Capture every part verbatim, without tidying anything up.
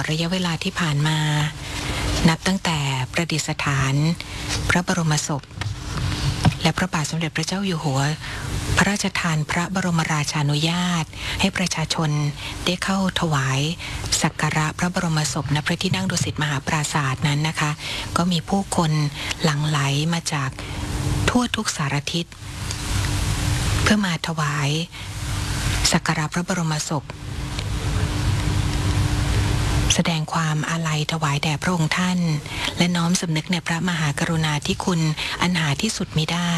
ระยะเวลาที่ผ่านมานับตั้งแต่ประดิษฐานพระบรมศพและพระบาทสมเด็จพระเจ้าอยู่หัวพระราชทานพระบรมราชานุญาตให้ประชาชนได้เข้าถวายสักการะพระบรมศพณพระที่นั่งดุสิตมหาปราสาทนั้นนะคะก็มีผู้คนหลั่งไหลมาจากทั่วทุกสารทิศเพื่อมาถวายสักการะพระบรมศพแสดงความอาลัยถวายแด่พระองค์ท่านและน้อมสำนึกในพระมหากรุณาธิคุณอันหาที่สุดมิได้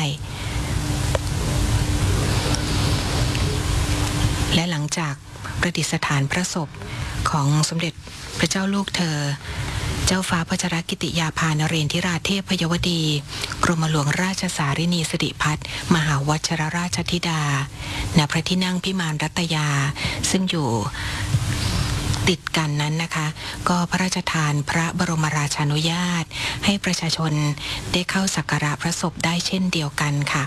และหลังจากประดิษฐานพระศพของสมเด็จพระเจ้าลูกเธอเจ้าฟ้าพัชรกิติยาภานเรนทิราเทพพยวดีกรมหลวงราชสารินีสิริพัฒน์มหาวชรราชธิดาณพระที่นั่งพิมานรัตยาซึ่งอยู่ติดกันนั้นนะคะก็พระราชทานพระบรมราชานุญาตให้ประชาชนได้เข้าสักการะพระศพได้เช่นเดียวกันค่ะ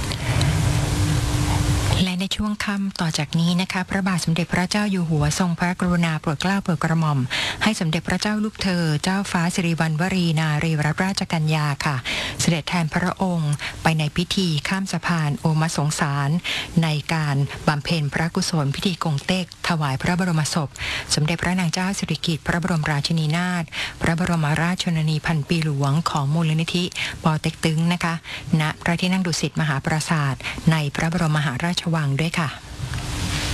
และในช่วงค่ำต่อจากนี้นะคะพระบาทสมเด็จพระเจ้าอยู่หัวทรงพระกรุณาโปรดเกล้าโปรดกระหม่อมให้สมเด็จพระเจ้าลูกเธอเจ้าฟ้าสิริวัณวรีนารีรัตนราชกัญญาค่ะเสด็จแทนพระองค์ไปในพิธีข้ามสะพานโอมสงสารในการบำเพ็ญพระกุศลพิธีกงเต็กถวายพระบรมศพสมเด็จพระนางเจ้าสิริกิติ์พระบรมราชินีนาถพระบรมราชชนนีพันปีหลวงของมูลนิธิปอเต็กตึงนะคะณพระที่นั่งดุสิตมหาปราสาทในพระบรมมหาราชวังด้วยค่ะ